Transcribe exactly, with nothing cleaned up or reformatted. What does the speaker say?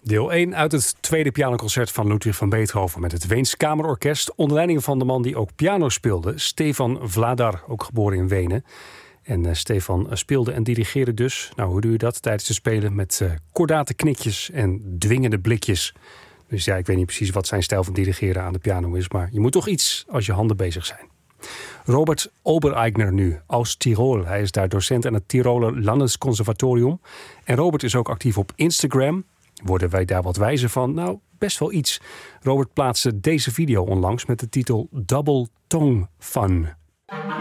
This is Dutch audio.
Deel één uit het tweede pianoconcert van Ludwig van Beethoven met het Weens Kamerorkest onder leiding van de man die ook piano speelde, Stefan Vladar, ook geboren in Wenen. En uh, Stefan speelde en dirigeerde dus, nou hoe doe je dat tijdens het spelen, met uh, kordate knikjes en dwingende blikjes. Dus ja, ik weet niet precies wat zijn stijl van dirigeren aan de piano is, maar je moet toch iets als je handen bezig zijn. Robert Obereigner nu, aus Tirol. Hij is daar docent aan het Tiroler Landesconservatorium. En Robert is ook actief op Instagram. Worden wij daar wat wijzer van? Nou, best wel iets. Robert plaatste deze video onlangs met de titel Double Tongue Fun.